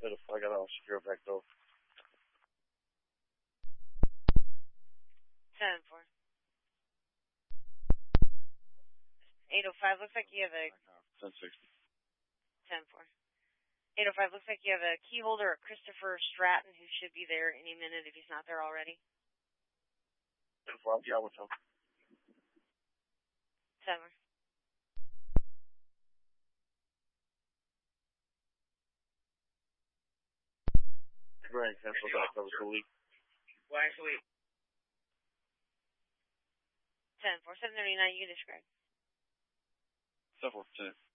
I got all secure back though. 10-4. 805, looks like you have a... 1060. 10-4. 805, looks like you have a key holder at Christopher Stratton who should be there any minute if he's not there already. 10-4, yeah, what's up? 10. Go ahead and cancel that. That was the leak. Well, actually... 10-4, 739, you can describe. 10-4, 10.